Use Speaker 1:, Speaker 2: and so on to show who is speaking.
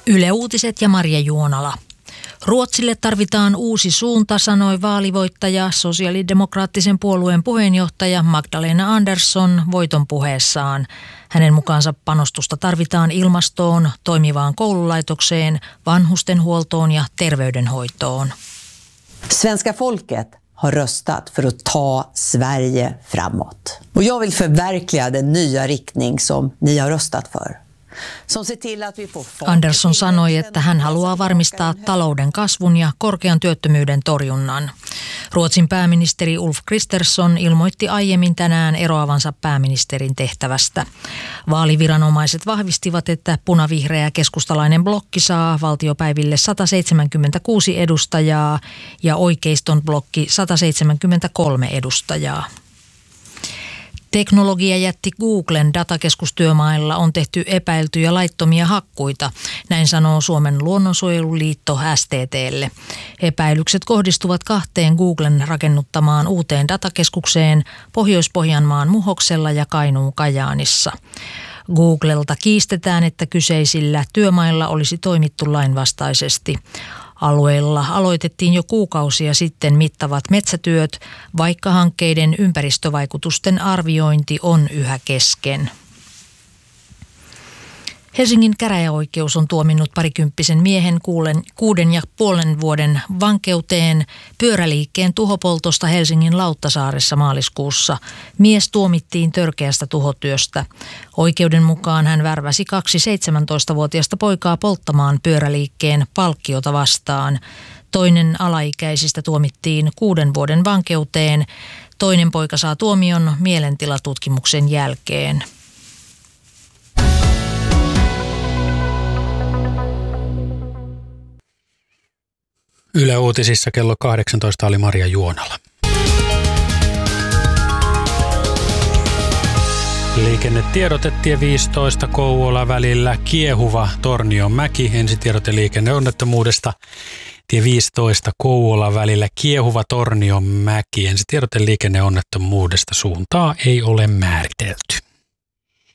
Speaker 1: Yle Uutiset ja Marja Juonala. Ruotsille tarvitaan uusi suunta, sanoi vaalivoittaja, sosiaalidemokraattisen puolueen puheenjohtaja Magdalena Andersson voiton puheessaan. Hänen mukaansa panostusta tarvitaan ilmastoon, toimivaan koululaitokseen, vanhustenhuoltoon ja terveydenhoitoon.
Speaker 2: Svenska folket har röstat för att ta Sverige framåt. Och jag vill förverkliga den nya riktning som ni har röstat för.
Speaker 1: Andersson sanoi, että hän haluaa varmistaa talouden kasvun ja korkean työttömyyden torjunnan. Ruotsin pääministeri Ulf Kristersson ilmoitti aiemmin tänään eroavansa pääministerin tehtävästä. Vaaliviranomaiset vahvistivat, että punavihreä keskustalainen blokki saa valtiopäiville 176 edustajaa ja oikeiston blokki 173 edustajaa. Teknologiajätti Googlen datakeskustyömailla on tehty epäiltyjä laittomia hakkuita, näin sanoo Suomen luonnonsuojeluliitto STT:lle. Epäilykset kohdistuvat 2 Googlen rakennuttamaan uuteen datakeskukseen Pohjois-Pohjanmaan Muhoksella ja Kainuun Kajaanissa. Googlelta kiistetään, että kyseisillä työmailla olisi toimittu lainvastaisesti. Alueella aloitettiin jo kuukausia sitten mittavat metsätyöt, vaikka hankkeiden ympäristövaikutusten arviointi on yhä kesken. Helsingin käräjäoikeus on tuominnut parikymppisen miehen 6,5 vuoden vankeuteen pyöräliikkeen tuhopoltosta Helsingin Lauttasaaressa maaliskuussa. Mies tuomittiin törkeästä tuhotyöstä. Oikeuden mukaan hän värväsi 2 17-vuotiaista poikaa polttamaan pyöräliikkeen palkkiota vastaan. Toinen alaikäisistä tuomittiin 6 vuoden vankeuteen. Toinen poika saa tuomion mielentilatutkimuksen jälkeen.
Speaker 3: Yle Uutisissa kello 18 oli Marja Juonala. Liikennetiedote tie 15 Kouvola välillä kiehuva Tornionmäki. Ensitiedote liikenneonnettomuudesta. Tie 15 Kouvola välillä kiehuva Tornionmäki. Ensitiedote liikenneonnettomuudesta. Suuntaa ei ole määritelty.